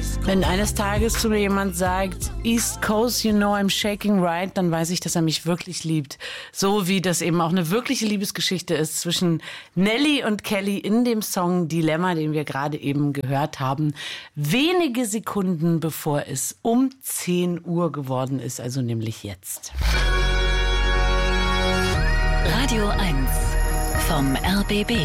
Wenn eines Tages zu mir jemand sagt, East Coast, you know I'm shaking right, dann weiß ich, dass er mich wirklich liebt. So wie das eben auch eine wirkliche Liebesgeschichte ist zwischen Nelly und Kelly in dem Song Dilemma, den wir gerade eben gehört haben. Wenige Sekunden bevor es um 10 Uhr geworden ist, also nämlich jetzt. Radio 1 vom RBB.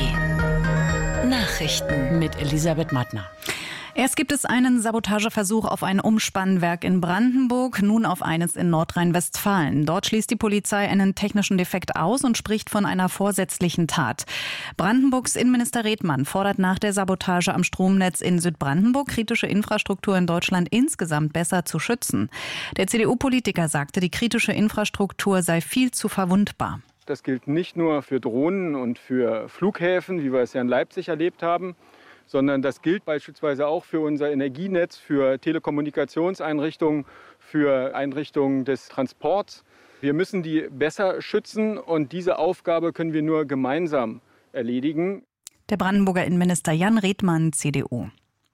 Nachrichten Mit Elisabeth Mattner. Erst gibt es einen Sabotageversuch auf ein Umspannwerk in Brandenburg, nun auf eines in Nordrhein-Westfalen. Dort schließt die Polizei einen technischen Defekt aus und spricht von einer vorsätzlichen Tat. Brandenburgs Innenminister Redmann fordert nach der Sabotage am Stromnetz in Südbrandenburg kritische Infrastruktur in Deutschland insgesamt besser zu schützen. Der CDU-Politiker sagte, die kritische Infrastruktur sei viel zu verwundbar. Das gilt nicht nur für Drohnen und für Flughäfen, wie wir es ja in Leipzig erlebt haben, sondern das gilt beispielsweise auch für unser Energienetz, für Telekommunikationseinrichtungen, für Einrichtungen des Transports. Wir müssen die besser schützen und diese Aufgabe können wir nur gemeinsam erledigen. Der Brandenburger Innenminister Jan Redmann, CDU.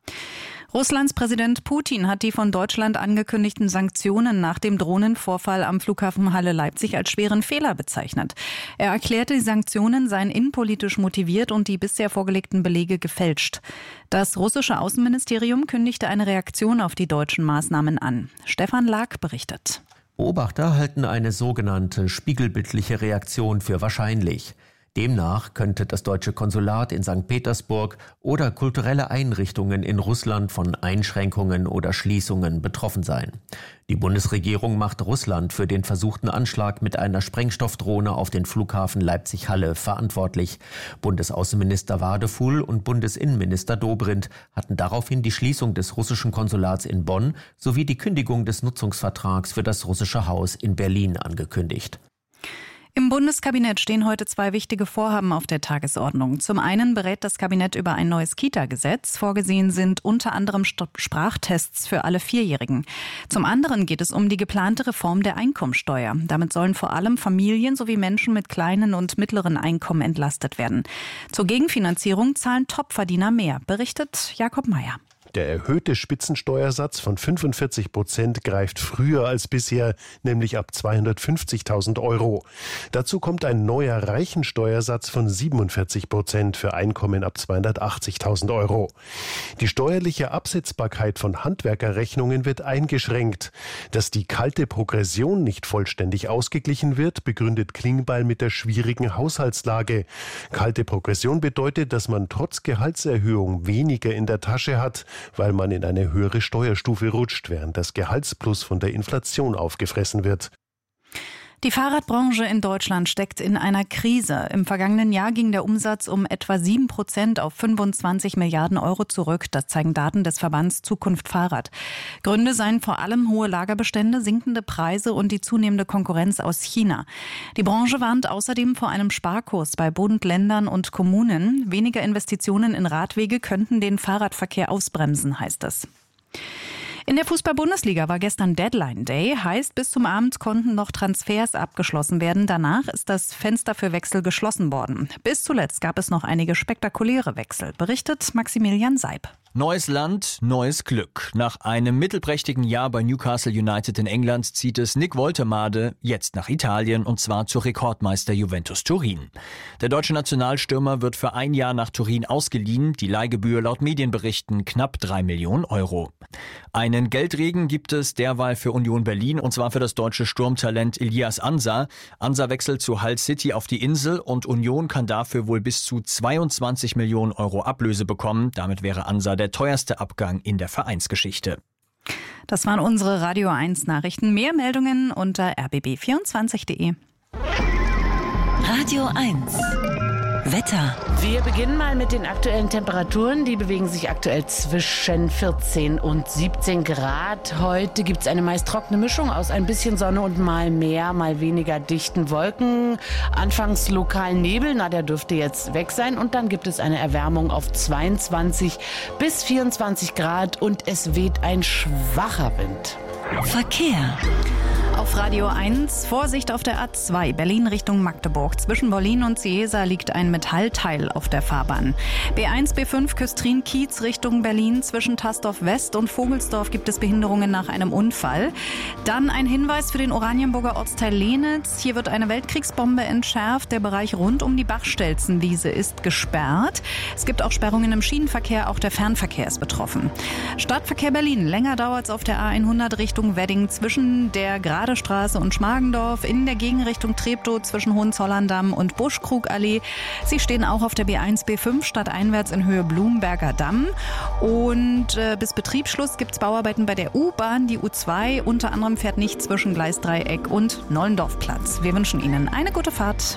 Russlands Präsident Putin hat die von Deutschland angekündigten Sanktionen nach dem Drohnenvorfall am Flughafen Halle-Leipzig als schweren Fehler bezeichnet. Er erklärte, die Sanktionen seien innenpolitisch motiviert und die bisher vorgelegten Belege gefälscht. Das russische Außenministerium kündigte eine Reaktion auf die deutschen Maßnahmen an. Stefan Lag berichtet. Beobachter halten eine sogenannte spiegelbildliche Reaktion für wahrscheinlich. Demnach könnte das deutsche Konsulat in St. Petersburg oder kulturelle Einrichtungen in Russland von Einschränkungen oder Schließungen betroffen sein. Die Bundesregierung macht Russland für den versuchten Anschlag mit einer Sprengstoffdrohne auf den Flughafen Leipzig-Halle verantwortlich. Bundesaußenminister Wadefuhl und Bundesinnenminister Dobrindt hatten daraufhin die Schließung des russischen Konsulats in Bonn sowie die Kündigung des Nutzungsvertrags für das russische Haus in Berlin angekündigt. Im Bundeskabinett stehen heute 2 wichtige Vorhaben auf der Tagesordnung. Zum einen berät das Kabinett über ein neues Kita-Gesetz. Vorgesehen sind unter anderem Sprachtests für alle 4-Jährigen. Zum anderen geht es um die geplante Reform der Einkommensteuer. Damit sollen vor allem Familien sowie Menschen mit kleinen und mittleren Einkommen entlastet werden. Zur Gegenfinanzierung zahlen Topverdiener mehr, berichtet Jakob Mayer. Der erhöhte Spitzensteuersatz von 45% greift früher als bisher, nämlich ab 250.000 Euro. Dazu kommt ein neuer Reichensteuersatz von 47% für Einkommen ab 280.000 Euro. Die steuerliche Absetzbarkeit von Handwerkerrechnungen wird eingeschränkt. Dass die kalte Progression nicht vollständig ausgeglichen wird, begründet Klingbeil mit der schwierigen Haushaltslage. Kalte Progression bedeutet, dass man trotz Gehaltserhöhung weniger in der Tasche hat, weil man in eine höhere Steuerstufe rutscht, während das Gehaltsplus von der Inflation aufgefressen wird. Die Fahrradbranche in Deutschland steckt in einer Krise. Im vergangenen Jahr ging der Umsatz um etwa 7% auf 25 Milliarden Euro zurück. Das zeigen Daten des Verbands Zukunft Fahrrad. Gründe seien vor allem hohe Lagerbestände, sinkende Preise und die zunehmende Konkurrenz aus China. Die Branche warnt außerdem vor einem Sparkurs bei Bund, Ländern und Kommunen. Weniger Investitionen in Radwege könnten den Fahrradverkehr ausbremsen, heißt es. In der Fußball-Bundesliga war gestern Deadline Day, heißt bis zum Abend konnten noch Transfers abgeschlossen werden. Danach ist das Fenster für Wechsel geschlossen worden. Bis zuletzt gab es noch einige spektakuläre Wechsel, berichtet Maximilian Seib. Neues Land, neues Glück. Nach einem mittelprächtigen Jahr bei Newcastle United in England zieht es Nick Woltemade jetzt nach Italien und zwar zu Rekordmeister Juventus Turin. Der deutsche Nationalstürmer wird für ein Jahr nach Turin ausgeliehen. Die Leihgebühr laut Medienberichten knapp 3 Millionen Euro. Einen Geldregen gibt es derweil für Union Berlin und zwar für das deutsche Sturmtalent Ilias Ansa. Ansa wechselt zu Hull City auf die Insel und Union kann dafür wohl bis zu 22 Millionen Euro Ablöse bekommen. Damit wäre Ansa der teuerste Abgang in der Vereinsgeschichte. Das waren unsere Radio 1 Nachrichten. Mehr Meldungen unter rbb24.de. Radio 1 Wetter. Wir beginnen mal mit den aktuellen Temperaturen. Die bewegen sich aktuell zwischen 14 und 17 Grad. Heute gibt es eine meist trockene Mischung aus ein bisschen Sonne und mal mehr, mal weniger dichten Wolken. Anfangs lokalen Nebel, der dürfte jetzt weg sein. Und dann gibt es eine Erwärmung auf 22 bis 24 Grad und es weht ein schwacher Wind. Verkehr. Auf Radio 1, Vorsicht auf der A2, Berlin Richtung Magdeburg. Zwischen Wollin und Ciesa liegt ein Metallteil auf der Fahrbahn. B1, B5, Küstrin-Kiez Richtung Berlin. Zwischen Tasdorf West und Vogelsdorf gibt es Behinderungen nach einem Unfall. Dann ein Hinweis für den Oranienburger Ortsteil Lehnitz. Hier wird eine Weltkriegsbombe entschärft. Der Bereich rund um die Bachstelzenwiese ist gesperrt. Es gibt auch Sperrungen im Schienenverkehr, auch der Fernverkehr ist betroffen. Stadtverkehr Berlin, länger dauert es auf der A100 Richtung Wedding zwischen der Gradestraße und Schmargendorf, in der Gegenrichtung Treptow zwischen Hohenzollern-Damm und Buschkrugallee. Sie stehen auch auf der B1, B5 stadteinwärts in Höhe Blumberger Damm. Und bis Betriebsschluss gibt es Bauarbeiten bei der U-Bahn. Die U2 unter anderem fährt nicht zwischen Gleisdreieck und Nollendorfplatz. Wir wünschen Ihnen eine gute Fahrt.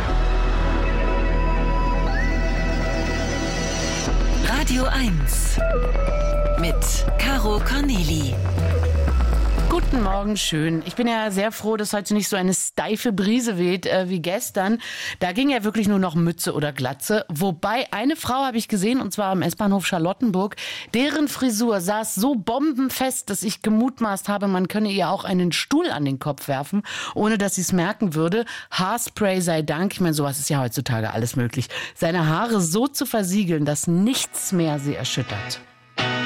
Radio 1 mit Caro Corneli. Guten Morgen, schön. Ich bin ja sehr froh, dass heute nicht so eine steife Brise weht wie gestern. Da ging ja wirklich nur noch Mütze oder Glatze. Wobei eine Frau habe ich gesehen, und zwar am S-Bahnhof Charlottenburg. Deren Frisur saß so bombenfest, dass ich gemutmaßt habe, man könne ihr auch einen Stuhl an den Kopf werfen, ohne dass sie es merken würde. Haarspray sei Dank, ich meine, sowas ist ja heutzutage alles möglich. Seine Haare so zu versiegeln, dass nichts mehr sie erschüttert.